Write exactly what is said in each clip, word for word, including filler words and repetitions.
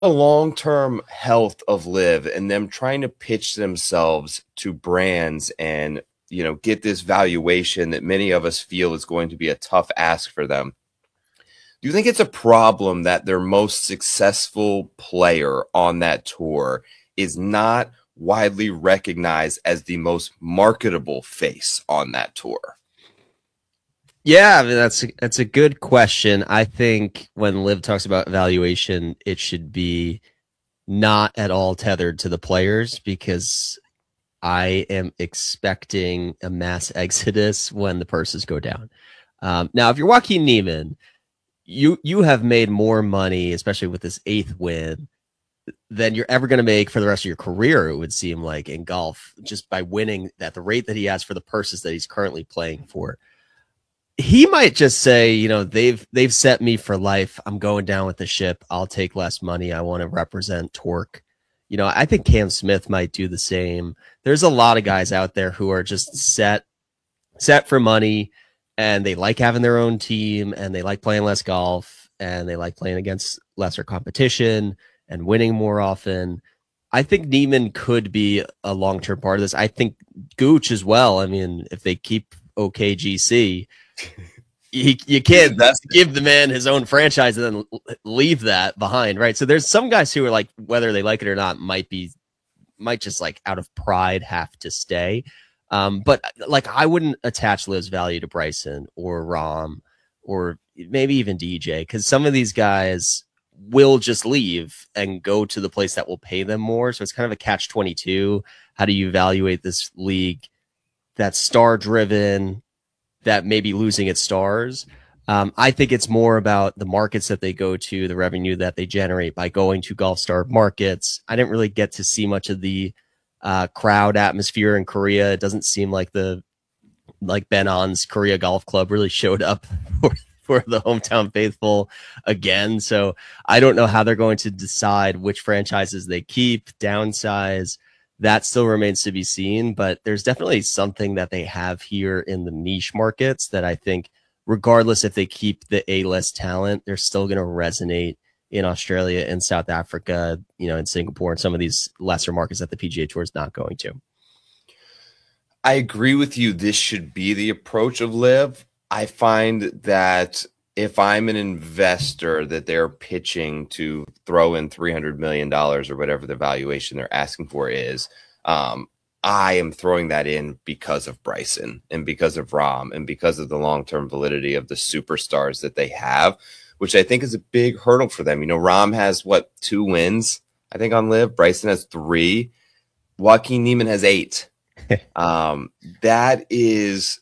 The long-term health of Live and them trying to pitch themselves to brands and, you know, get this valuation that many of us feel is going to be a tough ask for them. Do you think it's a problem that their most successful player on that tour is not widely recognized as the most marketable face on that tour? Yeah, I mean, that's a, that's a good question. I think when Liv talks about valuation, it should be not at all tethered to the players because I am expecting a mass exodus when the purses go down. Um, now, if you're Joaquin Niemann, you you have made more money, especially with this eighth win, than you're ever going to make for the rest of your career. It would seem like in golf, just by winning at the rate that he has for the purses that he's currently playing for. He might just say, you know, they've they've set me for life. I'm going down with the ship. I'll take less money. I want to represent Torque. You know, I think Cam Smith might do the same. There's a lot of guys out there who are just set set for money, and they like having their own team, and they like playing less golf, and they like playing against lesser competition and winning more often. I think Niemann could be a long-term part of this. I think Gooch as well. I mean, if they keep O K G C, you, you can't give the man his own franchise and then leave that behind, right? So there's some guys who are like, whether they like it or not, might be, might just like out of pride have to stay. Um, but like, I wouldn't attach Liv's value to Bryson or Rahm or maybe even D J, because some of these guys will just leave and go to the place that will pay them more. So it's kind of a catch twenty-two. How do you evaluate this league that's star driven, that may be losing its stars? Um, I think it's more about the markets that they go to, the revenue that they generate by going to Golf Star markets. I didn't really get to see much of the uh, crowd atmosphere in Korea. It doesn't seem like the like Ben On's Korea Golf Club really showed up for, for the hometown faithful again. So I don't know how they're going to decide which franchises they keep, downsize. That still remains to be seen, but there's definitely something that they have here in the niche markets that I think, regardless if they keep the A-list talent, they're still going to resonate in Australia and South Africa, you know, in Singapore and some of these lesser markets that the P G A Tour is not going to. I agree with you. This should be the approach of Liv. I find that if I'm an investor that they're pitching to throw in three hundred million dollars or whatever the valuation they're asking for is, um, I am throwing that in because of Bryson and because of Rahm and because of the long-term validity of the superstars that they have, which I think is a big hurdle for them. You know, Rahm has, what, two wins, I think, on Liv. Bryson has three. Joaquin Niemann has eight. um, that is...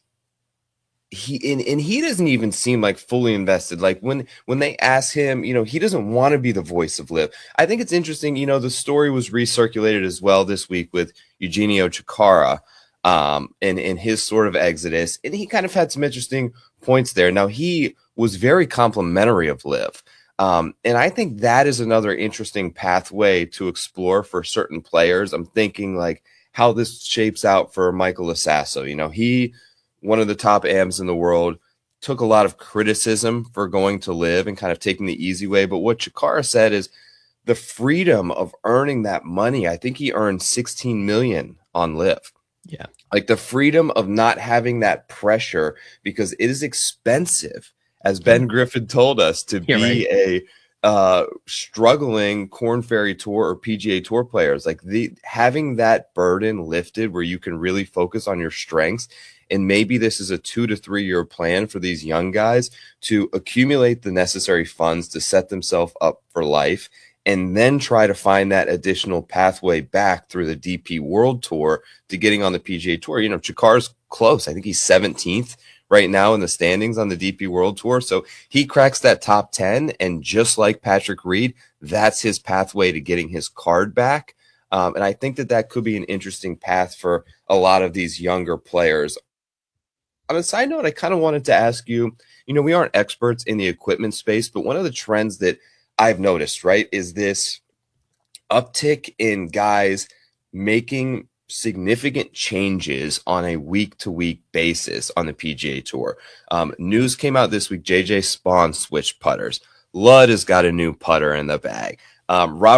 He and, and he doesn't even seem like fully invested. Like when when they ask him, you know, he doesn't want to be the voice of Liv. I think it's interesting. You know, the story was recirculated as well this week with Eugenio Chacarra um, and and his sort of exodus, and he kind of had some interesting points there. Now he was very complimentary of Liv, um, and I think that is another interesting pathway to explore for certain players. I'm thinking like how this shapes out for Michael Lasasso. You know, he. One of the top A Ms in the world, took a lot of criticism for going to Liv and kind of taking the easy way. But what Chacarra said is the freedom of earning that money. I think he earned sixteen million dollars on Liv. Yeah. Like the freedom of not having that pressure, because it is expensive, as Ben Griffin told us, to be right. a uh, struggling Korn Ferry Tour or P G A Tour players. Like the having that burden lifted where you can really focus on your strengths. And maybe this is a two to three year plan for these young guys to accumulate the necessary funds to set themselves up for life and then try to find that additional pathway back through the D P World Tour to getting on the P G A Tour. You know, Chacarra's close. I think he's seventeenth right now in the standings on the D P World Tour. So he cracks that top ten. And just like Patrick Reed, that's his pathway to getting his card back. Um, and I think that that could be an interesting path for a lot of these younger players. On a side note, I kind of wanted to ask you, you know, we aren't experts in the equipment space, but one of the trends that I've noticed, right, is this uptick in guys making significant changes on a week-to-week basis on the P G A Tour. Um, news came out this week, J J Spaun switched putters. Ludd has got a new putter in the bag. Um, Rob